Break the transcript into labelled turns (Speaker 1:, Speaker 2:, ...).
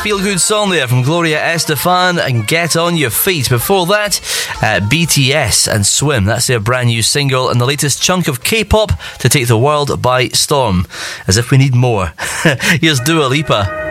Speaker 1: feel-good song there from Gloria Estefan and Get On Your Feet. Before that, BTS and Swim. That's their brand new single and the latest chunk of K-pop to take the world by storm. As if we need more. Here's Dua Lipa.